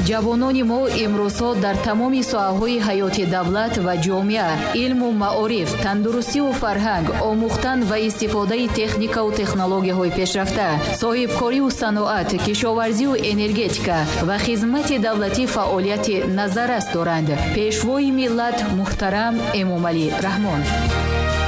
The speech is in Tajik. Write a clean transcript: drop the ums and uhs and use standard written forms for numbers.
ҷавонони мо имрӯзҳо дар тамоми соҳаҳои ҳаёти давлат ва ҷомеа, илму маориф, тандурустиву фарҳанг, омӯхтан ва истифодаи техникаву технологияҳои пешрафта, соҳибкориву саноат, кишоварзиву энергетика ва хизмати давлатӣ фаъолияти назаррас доранд. пешвои миллат муҳтарам Эмомалӣ Раҳмон.